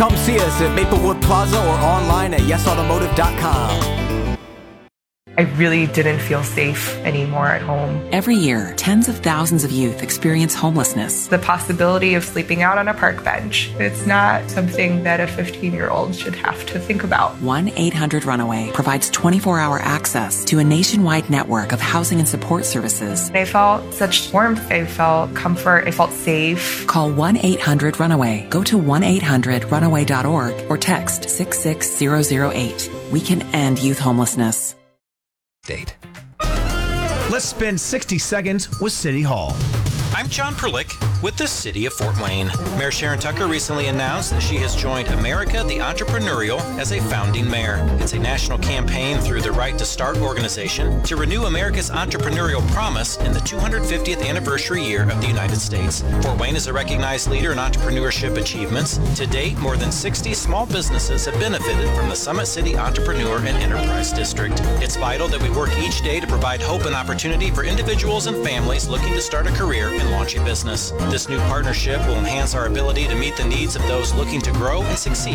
Come see us at Maplewood Plaza or online at yesautomotive.com. I really didn't feel safe anymore at home. Every year, tens of thousands of youth experience homelessness. The possibility of sleeping out on a park bench, it's not something that a 15-year-old should have to think about. 1-800-RUNAWAY provides 24-hour access to a nationwide network of housing and support services. I felt such warmth. I felt comfort. I felt safe. Call 1-800-RUNAWAY. Go to 1-800-RUNAWAY.org or text 66008. We can end youth homelessness. Date. Let's spend 60 seconds with City Hall. I'm John Perlick with the City of Fort Wayne. Mayor Sharon Tucker recently announced that she has joined America the Entrepreneurial as a founding mayor. It's a national campaign through the Right to Start organization to renew America's entrepreneurial promise in the 250th anniversary year of the United States. Fort Wayne is a recognized leader in entrepreneurship achievements. To date, more than 60 small businesses have benefited from the Summit City Entrepreneur and Enterprise District. It's vital that we work each day to provide hope and opportunity for individuals and families looking to start a career and launch a business. This new partnership will enhance our ability to meet the needs of those looking to grow and succeed